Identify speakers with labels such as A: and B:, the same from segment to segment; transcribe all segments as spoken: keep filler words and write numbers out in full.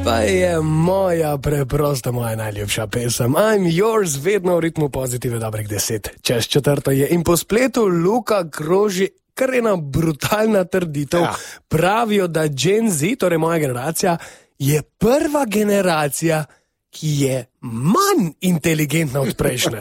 A: Pa je moja preprosta, moja najljubša pesem. I'm yours, vedno v ritmu pozitive dobrih deset. Čez četrto je in po spletu Luka kroži kar ena brutalna trditev. Ja. Pravijo, da Gen Z, torej moja generacija, je prva generacija, ki je manj inteligentna od prejšnje.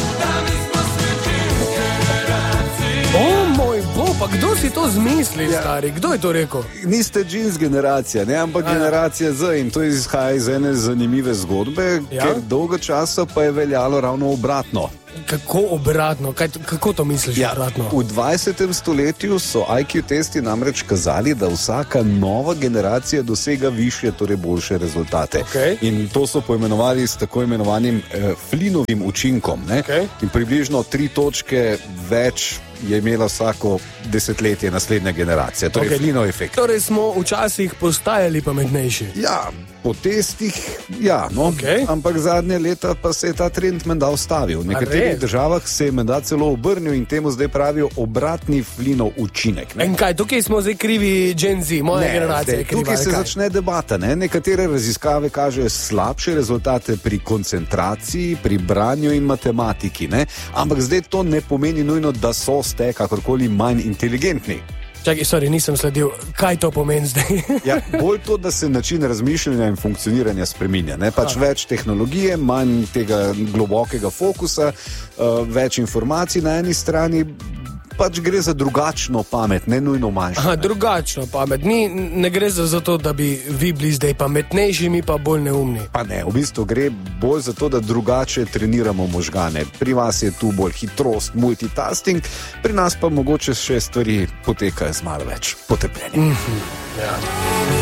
A: Pa kdo si to zmislil, ja. Stari? Kdo je to rekel?
B: Niste džins generacija, ne? Ampak ja. Generacija Z in to izhaja iz ene zanimive zgodbe, ja. Ker dolgo časa pa je veljalo ravno obratno.
A: Kako obratno? Kaj, kako to misliš ja. Obratno?
B: V dvajsetem stoletju so I Q testi namreč kazali, da vsaka nova generacija dosega više, torej boljše rezultate.
A: Okay.
B: In to so poimenovali s tako imenovanim eh, Flinovim učinkom. Ne?
A: Okay.
B: In približno tri točke več je imela vsako desetletje naslednja generacija. Torej, okay. Flinov efekt.
A: Torej smo včasih postajali pametnejši.
B: Ja, po testih, ja, no,
A: okay.
B: Ampak zadnje leta pa se je ta trend menda ustavil. V nekaterih državah se je menda celo obrnil in temu zdaj pravijo obratni Flinov učinek. Ne?
A: In kaj, tukaj smo zdaj krivi Gen Z, moja ne, generacija je kriva.
B: Tukaj se
A: kaj?
B: Začne debata. Ne? Nekatere raziskave kažejo slabše rezultate pri koncentraciji, pri branju in matematiki. Ne? Ampak zdaj to ne pomeni nujno, da so ste kakorkoli manj inteligentni.
A: Čakaj, sorry, nisem sledil. Kaj to pomeni zdaj?
B: Ja, bolj to, da se način razmišljanja in funkcioniranja spreminja. Ne? Pač ah. Več tehnologije, manj tega globokega fokusa, uh, več informacij na eni strani. Pač gre za drugačno pamet, ne nujno manjšo.
A: Aha, drugačno pamet. Ni, ne gre za to, da bi vi bili zdaj pametnejši, mi pa bolj neumni.
B: Pa ne, v bistvu gre bolj za to, da drugače treniramo možgane. Pri vas je tu bolj hitrost, multitasking, pri nas pa mogoče še stvari potekajo z malo več potrpljenja.
A: Mm-hmm. Ja.